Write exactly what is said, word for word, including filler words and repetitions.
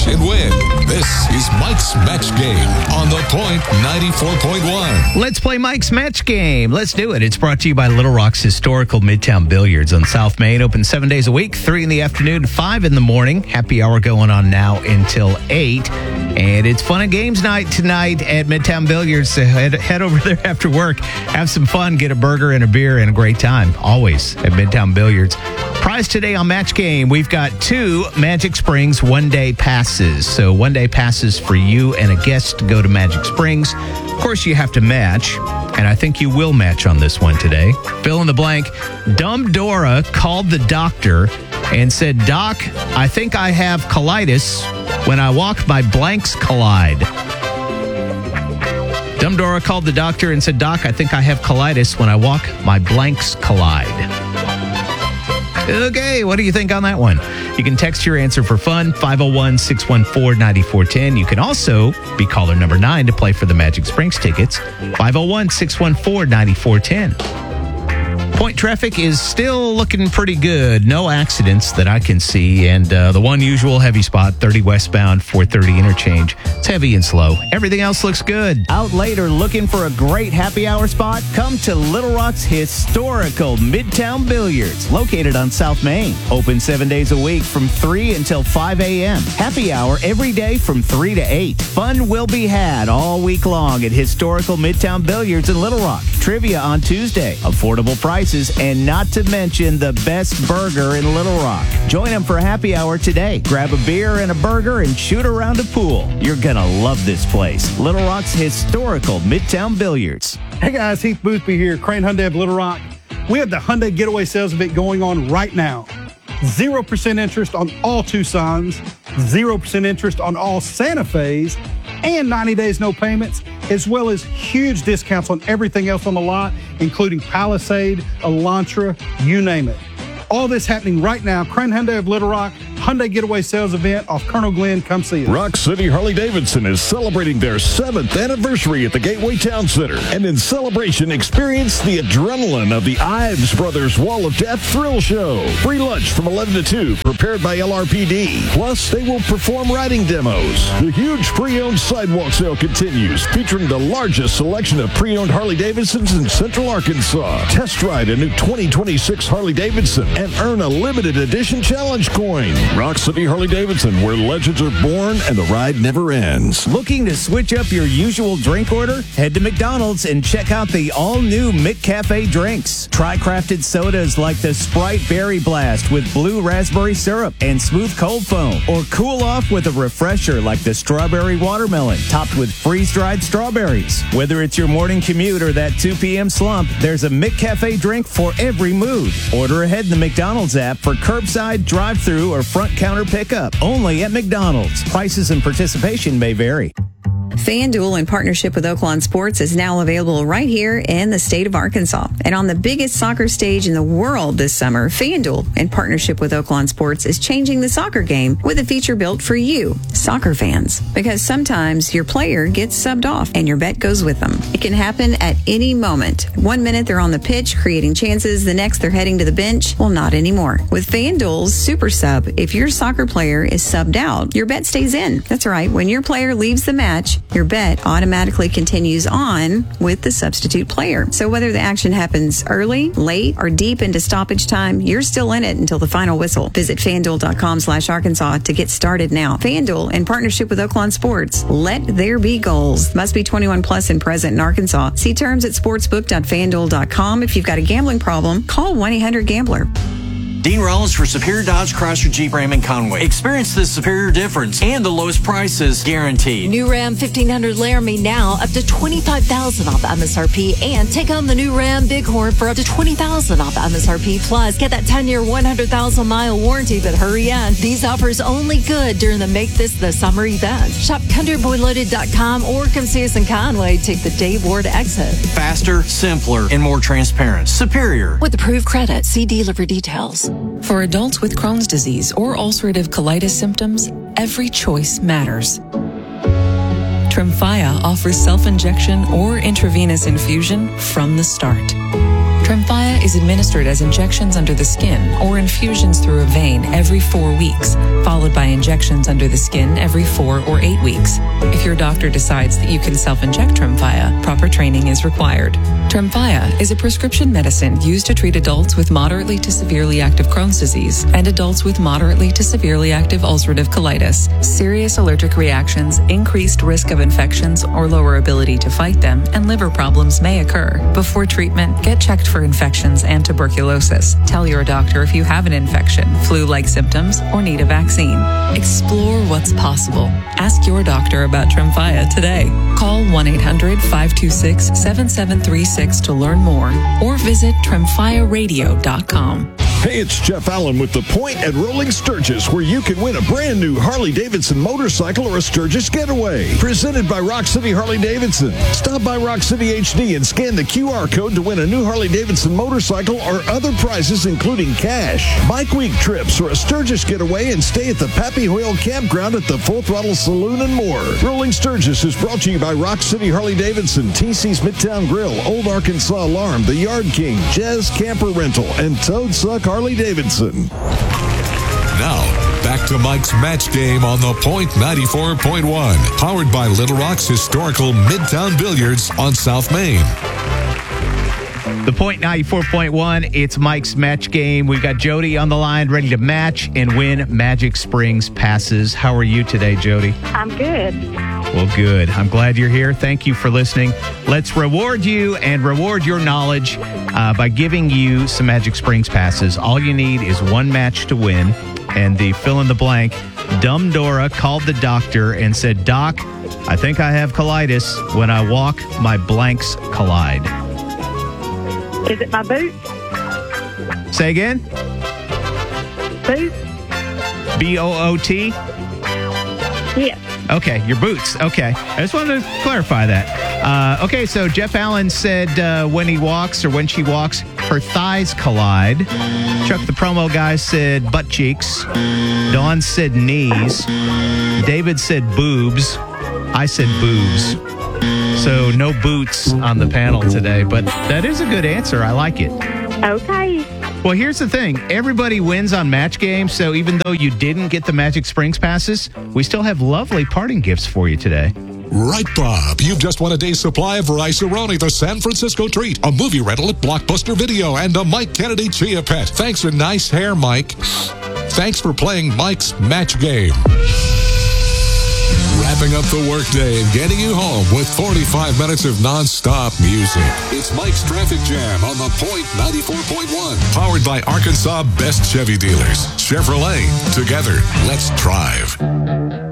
and win. This is Mike's Match Game on The Point ninety-four point one. Let's play Mike's Match Game. Let's do it. It's brought to you by Little Rock's Historical Midtown Billiards on South Main. Open seven days a week, three in the afternoon, five in the morning. Happy hour going on now until eight. And it's fun and games night tonight at Midtown Billiards. So head, head over there after work. Have some fun. Get a burger and a beer and a great time. Always at Midtown Billiards. Prize today on Match Game, we've got two Magic Springs one-day passes. So one-day passes for you and a guest to go to Magic Springs. Of course, you have to match, and I think you will match on this one today. Fill in the blank. Dumb Dora called the doctor and said, "Doc, I think I have colitis. When I walk, my blanks collide." Dumb Dora called the doctor and said, "Doc, I think I have colitis. When I walk, my blanks collide." Okay, what do you think on that one? You can text your answer for fun, five oh one, six one four, nine four one oh. You can also be caller number nine to play for the Magic Springs tickets, five oh one, six one four, nine four one oh. Point traffic is still looking pretty good. No accidents that I can see. And uh, the one usual heavy spot, thirty westbound, four thirty interchange. It's heavy and slow. Everything else looks good. Out later looking for a great happy hour spot? Come to Little Rock's Historical Midtown Billiards, located on South Main. Open seven days a week from three until five a.m. Happy hour every day from three to eight. Fun will be had all week long at Historical Midtown Billiards in Little Rock. Trivia on Tuesday. Affordable prices. And not to mention the best burger in Little Rock. Join them for happy hour today. Grab a beer and a burger and shoot around a pool. You're going to love this place. Little Rock's Historical Midtown Billiards. Hey guys, Heath Boothby here, Crane Hyundai of Little Rock. We have the Hyundai Getaway Sales Event going on right now. zero percent interest on all Tucsons, zero percent interest on all Santa Fe's, and ninety days no payments, as well as huge discounts on everything else on the lot, including Palisade, Elantra, you name it. All this happening right now. Crane Hyundai of Little Rock, Hyundai Getaway Sales Event off Colonel Glenn. Come see us. Rock City Harley-Davidson is celebrating their seventh anniversary at the Gateway Town Center. And in celebration, experience the adrenaline of the Ives Brothers Wall of Death Thrill Show. Free lunch from eleven to two, prepared by L R P D. Plus, they will perform riding demos. The huge pre-owned sidewalk sale continues, featuring the largest selection of pre-owned Harley-Davidsons in Central Arkansas. Test ride a new twenty twenty-six Harley-Davidson and earn a limited edition challenge coin. Rock City Harley-Davidson, where legends are born and the ride never ends. Looking to switch up your usual drink order? Head to McDonald's and check out the all-new McCafe drinks. Try crafted sodas like the Sprite Berry Blast with blue raspberry syrup and smooth cold foam. Or cool off with a refresher like the Strawberry Watermelon, topped with freeze-dried strawberries. Whether it's your morning commute or that two p.m. slump, there's a McCafe drink for every mood. Order ahead in the McDonald's app for curbside, drive-thru, or front counter pickup. Only at McDonald's. Prices and participation may vary. FanDuel, in partnership with Oaklawn Sports, is now available right here in the state of Arkansas. And on the biggest soccer stage in the world this summer, FanDuel, in partnership with Oaklawn Sports, is changing the soccer game with a feature built for you, soccer fans. Because sometimes your player gets subbed off and your bet goes with them. It can happen at any moment. One minute they're on the pitch creating chances, the next they're heading to the bench. Well, not anymore. With FanDuel's Super Sub, if your soccer player is subbed out, your bet stays in. That's right. When your player leaves the match, your bet automatically continues on with the substitute player. So whether the action happens early, late, or deep into stoppage time, you're still in it until the final whistle. Visit FanDuel.com slash Arkansas to get started now. FanDuel, in partnership with Oaklawn Sports. Let there be goals. Must be twenty-one plus and present in Arkansas. See terms at sportsbook dot fan duel dot com. If you've got a gambling problem, call one eight hundred gambler. Dean Rollins for Superior Dodge, Chrysler, Jeep, Ram, and Conway. Experience the superior difference and the lowest prices guaranteed. New Ram fifteen hundred Laramie now up to twenty-five thousand dollars off M S R P, and take home the new Ram Bighorn for up to twenty thousand dollars off M S R P. Plus, get that ten-year, one hundred thousand mile warranty, but hurry in. These offers only good during the Make This the Summer event. Shop country boy loaded dot com or come see us in Conway. Take the Dave Ward exit. Faster, simpler, and more transparent. Superior. With approved credit. See dealer for details. For adults with Crohn's disease or ulcerative colitis symptoms, every choice matters. Tremfya offers self-injection or intravenous infusion from the start. Tremfya is is administered as injections under the skin or infusions through a vein every four weeks, followed by injections under the skin every four or eight weeks. If your doctor decides that you can self-inject Tremfya, proper training is required. Tremfya is a prescription medicine used to treat adults with moderately to severely active Crohn's disease and adults with moderately to severely active ulcerative colitis. Serious allergic reactions, increased risk of infections or lower ability to fight them, and liver problems may occur. Before treatment, get checked for infections and tuberculosis. Tell your doctor if you have an infection, flu-like symptoms, or need a vaccine. Explore what's possible. Ask your doctor about Tremfya today. Call one eight hundred five two six seven seven three six to learn more or visit tremfya radio dot com. Hey, it's Jeff Allen with The Point at Rolling Sturgis, where you can win a brand new Harley-Davidson motorcycle or a Sturgis getaway. Presented by Rock City Harley-Davidson. Stop by Rock City H D and scan the Q R code to win a new Harley-Davidson motorcycle or other prizes, including cash, bike week trips, or a Sturgis getaway, and stay at the Pappy Hoyle Campground at the Full Throttle Saloon and more. Rolling Sturgis is brought to you by Rock City Harley-Davidson, T C's Midtown Grill, Old Arkansas Alarm, The Yard King, Jazz Camper Rental, and Toad Suck Harley-Davidson. Now, back to Mike's Match Game on The Point ninety-four point one. Powered by Little Rock's historical Midtown Billiards on South Main. The Point ninety-four point one, it's Mike's Match Game. We've got Jody on the line ready to match and win Magic Springs passes. How are you today, Jody? I'm good. Well, good. I'm glad you're here. Thank you for listening. Let's reward you and reward your knowledge uh, by giving you some Magic Springs passes. All you need is one match to win. And the fill in the blank, Dumb Dora called the doctor and said, "Doc, I think I have colitis. When I walk, my blanks collide." Is it my boots? Say again? Boots? B O O T? Yes. Okay, your boots. Okay. I just wanted to clarify that. Uh, okay, so Jeff Allen said uh, when he walks or when she walks, her thighs collide. Chuck the promo guy said butt cheeks. Dawn said knees. David said boobs. I said boobs. So no boots on the panel today, but that is a good answer. I like it. Okay. Well, here's the thing. Everybody wins on Match Game, so even though you didn't get the Magic Springs passes, we still have lovely parting gifts for you today. Right, Bob. You've just won a day's supply of Rice-A-Roni, the San Francisco treat, a movie rental at Blockbuster Video, and a Mike Kennedy Chia Pet. Thanks for nice hair, Mike. Thanks for playing Mike's Match Game. Wrapping up the workday and getting you home with forty-five minutes of non-stop music. It's Mike's Traffic Jam on The Point ninety-four point one. Powered by Arkansas Best Chevy Dealers. Chevrolet. Together, let's drive.